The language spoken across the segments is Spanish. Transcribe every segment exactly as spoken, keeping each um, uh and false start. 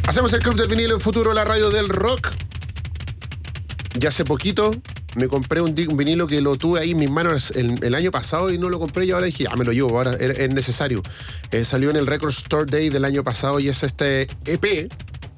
Hacemos el Club del Vinilo en Futuro, la radio del rock. Ya hace poquito me compré un, un vinilo que lo tuve ahí en mis manos el, el año pasado y no lo compré y ahora dije, ah, me lo llevo, ahora es, es necesario. Eh, salió en el Record Store Day del año pasado y es este E P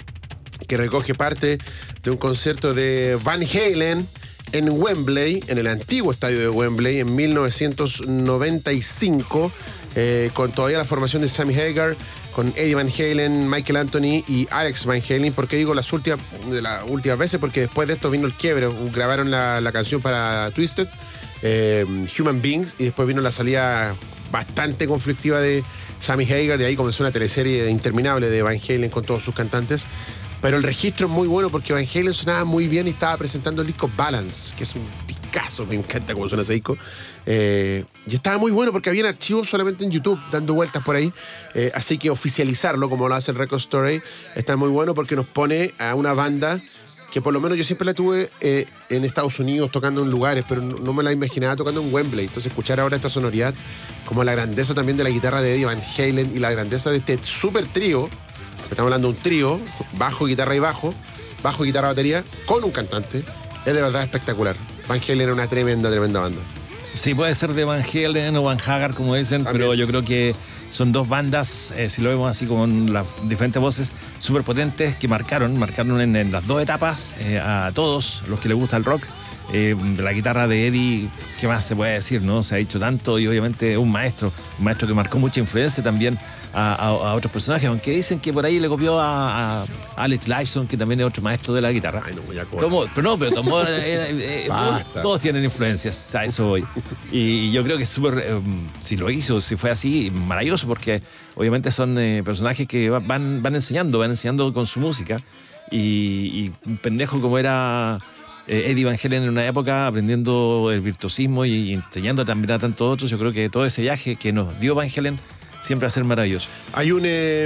que recoge parte de un concierto de Van Halen en Wembley, en el antiguo estadio de Wembley, en mil novecientos noventa y cinco, eh, con todavía la formación de Sammy Hagar, con Eddie Van Halen, Michael Anthony y Alex Van Halen. ¿Por qué digo las últimas, de las últimas veces? Porque después de esto vino el quiebre. Grabaron la, la canción para Twisted, eh, Human Beings, y después vino la salida bastante conflictiva de Sammy Hagar, y ahí comenzó una teleserie interminable de Van Halen con todos sus cantantes. Pero el registro es muy bueno porque Van Halen sonaba muy bien y estaba presentando el disco Balance, que es un discazo, me encanta cómo suena ese disco. Eh, y estaba muy bueno porque había archivos solamente en YouTube dando vueltas por ahí. Eh, así que oficializarlo, como lo hace el Record Store, está muy bueno porque nos pone a una banda que por lo menos yo siempre la tuve eh, en Estados Unidos tocando en lugares, pero no, no me la imaginaba tocando en Wembley. Entonces escuchar ahora esta sonoridad, como la grandeza también de la guitarra de Eddie Van Halen y la grandeza de este super trío. Estamos hablando de un trío, bajo, guitarra y bajo, bajo, guitarra, batería, con un cantante. Es de verdad espectacular. Van Halen era una tremenda, tremenda banda. Sí, puede ser de Van Halen o Van Hagar, como dicen, también. Pero yo creo que son dos bandas, eh, si lo vemos así con las diferentes voces, súper potentes, que marcaron, marcaron en, en las dos etapas eh, a todos los que les gusta el rock. Eh, la guitarra de Eddie, ¿qué más se puede decir? ¿No? Se ha dicho tanto, y obviamente un maestro, un maestro que marcó mucha influencia también a, a, a otros personajes, aunque dicen que por ahí le copió a, a Alex Lifeson, que también es otro maestro de la guitarra. Ay, no voy a tomó, pero no, pero tomó, eh, eh, todos tienen influencias, a eso voy. Y, y yo creo que es súper, eh, si lo hizo, si fue así, maravilloso, porque obviamente son eh, personajes que van, van enseñando, van enseñando con su música, y, y un pendejo como era Eddie Van Halen en una época, aprendiendo el virtuosismo y, y enseñando también a tantos otros. Yo creo que todo ese viaje que nos dio Van Halen siempre va a ser maravilloso. Hay un eh,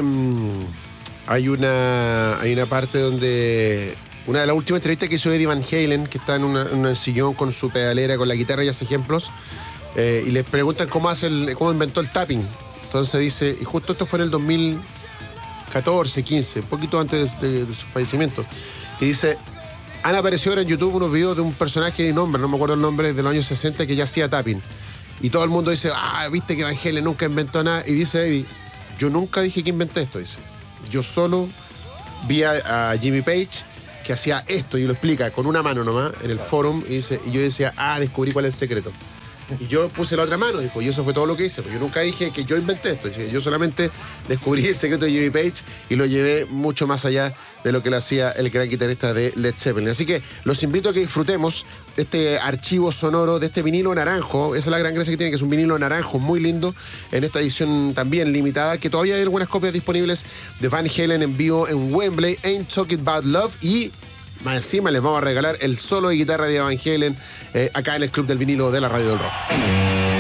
hay una hay una parte donde una de las últimas entrevistas que hizo Eddie Van Halen, que está en, una, en un sillón con su pedalera, con la guitarra y hace ejemplos, eh, y les preguntan cómo hace el, cómo inventó el tapping. Entonces dice, y justo esto fue en el dos mil catorce, quince, un poquito antes de, de, de su fallecimiento, y dice: han aparecido en YouTube unos videos de un personaje de nombre, no me acuerdo el nombre, de los años sesenta, que ya hacía tapping. Y todo el mundo dice, ah, viste que Van Halen nunca inventó nada. Y dice Eddie, yo nunca dije que inventé esto, dice. Yo solo vi a, a Jimmy Page que hacía esto, y lo explica con una mano nomás en el forum, y, dice, y yo decía, ah, descubrí cuál es el secreto. Y yo puse la otra mano, dijo, y eso fue todo lo que hice. Pues yo nunca dije que yo inventé esto. Yo solamente descubrí el secreto de Jimmy Page y lo llevé mucho más allá de lo que lo hacía el gran guitarrista de Led Zeppelin. Así que los invito a que disfrutemos este archivo sonoro de este vinilo naranjo. Esa es la gran gracia que tiene, que es un vinilo naranjo muy lindo, en esta edición también limitada, que todavía hay algunas copias disponibles de Van Halen en vivo en Wembley, Ain't Talking About Love, y más encima les vamos a regalar el solo de guitarra de Van Halen eh, acá en el Club del Vinilo de la Radio del Rock.